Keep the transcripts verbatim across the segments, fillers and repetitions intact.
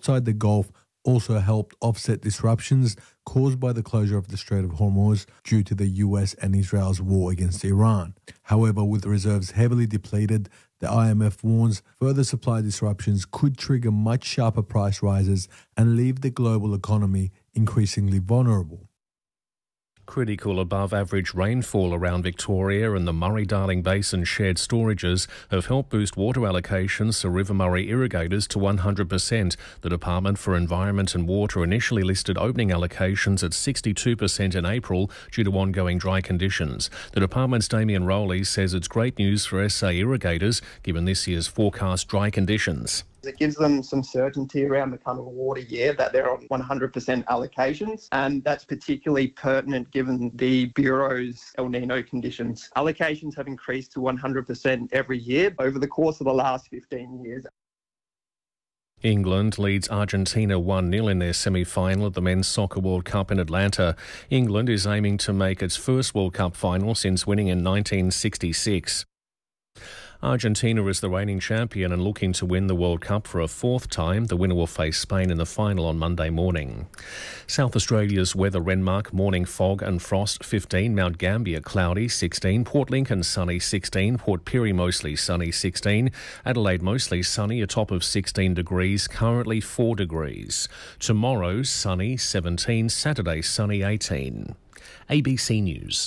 outside the Gulf also helped offset disruptions caused by the closure of the Strait of Hormuz due to the U S and Israel's war against Iran. However, with reserves heavily depleted, the I M F warns further supply disruptions could trigger much sharper price rises and leave the global economy increasingly vulnerable. Critical above-average rainfall around Victoria and the Murray-Darling Basin shared storages have helped boost water allocations to River Murray irrigators to one hundred percent. The Department for Environment and Water initially listed opening allocations at sixty-two percent in April due to ongoing dry conditions. The Department's Damien Rowley says it's great news for S A irrigators given this year's forecast dry conditions. It gives them some certainty around the coming water year that they're on one hundred percent allocations, and that's particularly pertinent given the Bureau's El Nino conditions. Allocations have increased to one hundred percent every year over the course of the last fifteen years. England leads Argentina one nil in their semi-final at the Men's Soccer World Cup in Atlanta. England is aiming to make its first World Cup final since winning in nineteen sixty-six. Argentina is the reigning champion and looking to win the World Cup for a fourth time. The winner will face Spain in the final on Monday morning. South Australia's weather: Renmark, morning fog and frost fifteen, Mount Gambier cloudy sixteen, Port Lincoln sunny sixteen, Port Pirie mostly sunny sixteen, Adelaide mostly sunny, a top of sixteen degrees, currently four degrees. Tomorrow sunny seventeen, Saturday sunny eighteen. A B C News.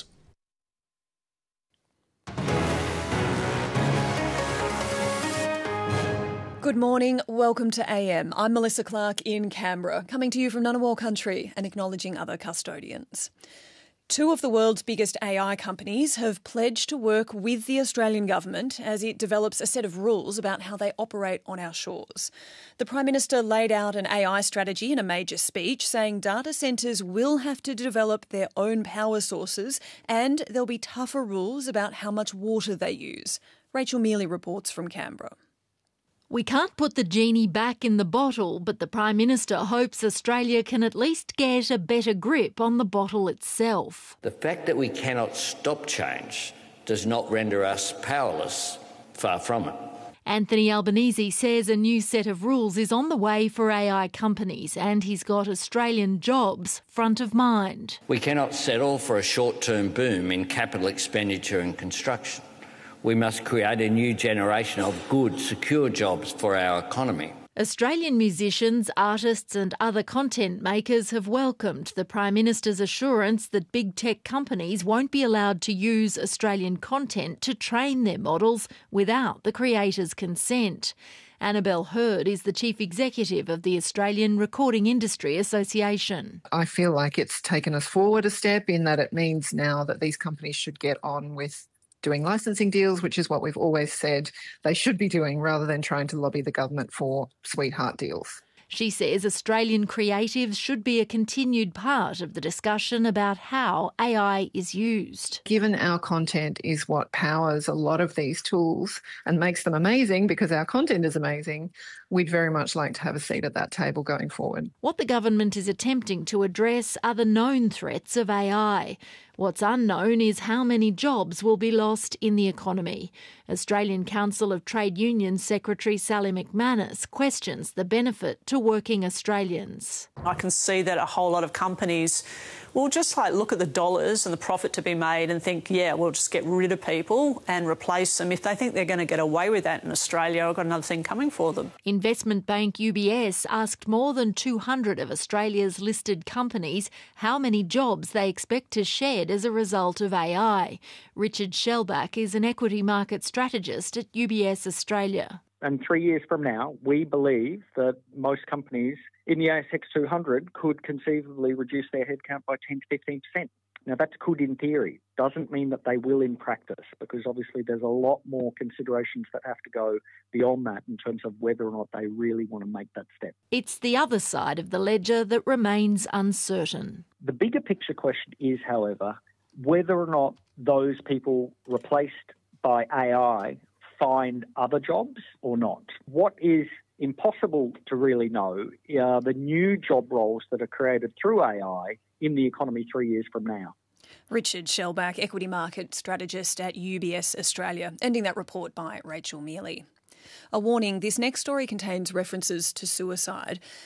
Good morning, welcome to A M. I'm Melissa Clark in Canberra, coming to you from Ngunnawal country and acknowledging other custodians. Two of the world's biggest A I companies have pledged to work with the Australian government as it develops a set of rules about how they operate on our shores. The Prime Minister laid out an A I strategy in a major speech, saying data centres will have to develop their own power sources and there'll be tougher rules about how much water they use. Rachel Mealy reports from Canberra. We can't put the genie back in the bottle, but the Prime Minister hopes Australia can at least get a better grip on the bottle itself. The fact that we cannot stop change does not render us powerless, far from it. Anthony Albanese says a new set of rules is on the way for A I companies and he's got Australian jobs front of mind. We cannot settle for a short-term boom in capital expenditure and construction. We must create a new generation of good, secure jobs for our economy. Australian musicians, artists and other content makers have welcomed the Prime Minister's assurance that big tech companies won't be allowed to use Australian content to train their models without the creators' consent. Annabelle Hurd is the Chief Executive of the Australian Recording Industry Association. I feel like it's taken us forward a step in that it means now that these companies should get on with doing licensing deals, which is what we've always said they should be doing, rather than trying to lobby the government for sweetheart deals. She says Australian creatives should be a continued part of the discussion about how A I is used. Given our content is what powers a lot of these tools and makes them amazing because our content is amazing, we'd very much like to have a seat at that table going forward. What the government is attempting to address are the known threats of A I. What's unknown is how many jobs will be lost in the economy. Australian Council of Trade Unions Secretary Sally McManus questions the benefit to working Australians. I can see that a whole lot of companies will just like look at the dollars and the profit to be made and think, yeah, we'll just get rid of people and replace them. If they think they're going to get away with that in Australia, I've got another thing coming for them. Investment bank U B S asked more than two hundred of Australia's listed companies how many jobs they expect to shed as a result of A I. Richard Shellback is an equity market strategist at U B S Australia. And three years from now, we believe that most companies in the A S X two hundred could conceivably reduce their headcount by ten to fifteen percent. Now, that's good in theory. Doesn't mean that they will in practice, because obviously there's a lot more considerations that have to go beyond that in terms of whether or not they really want to make that step. It's the other side of the ledger that remains uncertain. The bigger picture question is, however, whether or not those people replaced by A I find other jobs or not. What is impossible to really know are the new job roles that are created through A I in the economy three years from now. Richard Shellback, equity market strategist at U B S Australia, ending that report by Rachel Mealy. A warning, this next story contains references to suicide.